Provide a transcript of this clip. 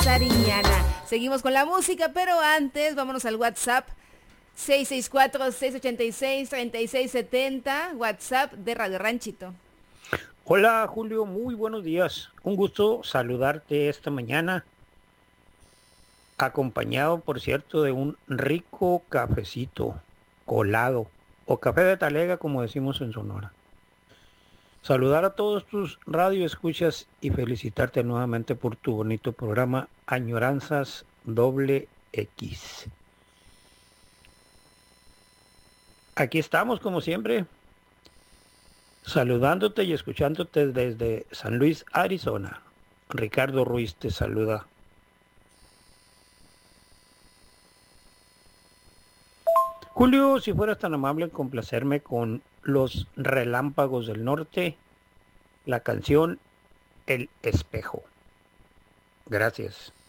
Sariñana. Seguimos con la música, pero antes vámonos al WhatsApp 664-686-3670, WhatsApp de Radio Ranchito. Hola Julio, muy buenos días. Un gusto saludarte esta mañana, acompañado, por cierto, de un rico cafecito colado o café de talega, como decimos en Sonora. Saludar a todos tus radioescuchas y felicitarte nuevamente por tu bonito programa Añoranzas Doble X. Aquí estamos, como siempre, saludándote y escuchándote desde San Luis, Arizona. Ricardo Ruiz te saluda. Julio, si fueras tan amable en complacerme con Los Relámpagos del Norte, la canción El Espejo. Gracias.